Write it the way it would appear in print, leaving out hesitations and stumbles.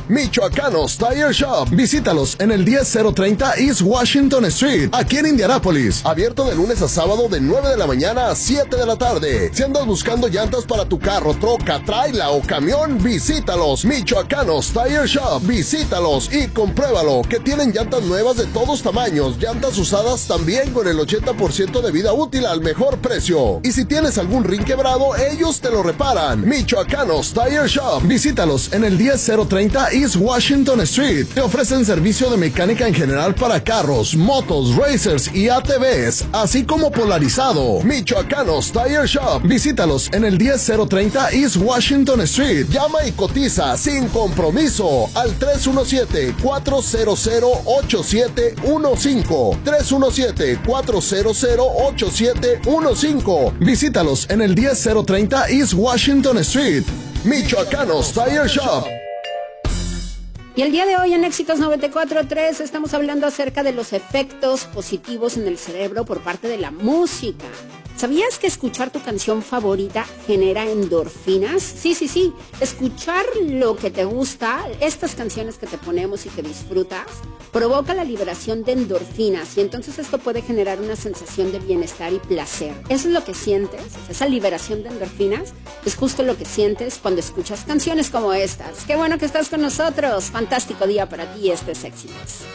Michoacanos Tire Shop. Visítalos en el 10030 East Washington Street, aquí en Indianápolis. Abierto de lunes a sábado de 9 de la mañana a 7 de la tarde. Si andas buscando llantas para tu carro, troca, tráiler o camión, visítalos. Michoacanos Tire Shop. Visítalos y compruébalo, que tienen llantas nuevas de todos tamaños, llantas usadas también con el 80% de vida útil al mejor precio. Y si tienes algún rin quebrado, ellos te lo reparan. Michoacanos Tire Shop. Visítalos en el 10030 East Washington Street. Te ofrecen servicio de mecánica en general para carros, motos, racers y ATVs, así como polarizado. Michoacanos Tire Shop. Visítalos en el 10030 East Washington Street. Llama y cotiza sin compromiso al 317-400-8715. 317-400-8715. Visítalos en el 10030 East Washington Street. Michoacanos Tire Shop. Y el día de hoy en Éxitos 94.3 estamos hablando acerca de los efectos positivos en el cerebro por parte de la música. ¿Sabías que escuchar tu canción favorita genera endorfinas? Sí. Escuchar lo que te gusta, estas canciones que te ponemos y que disfrutas, provoca la liberación de endorfinas y entonces esto puede generar una sensación de bienestar y placer. Eso es lo que sientes, esa liberación de endorfinas es justo lo que sientes cuando escuchas canciones como estas. Qué bueno que estás con nosotros. Fantástico día para ti, este es Éxitos.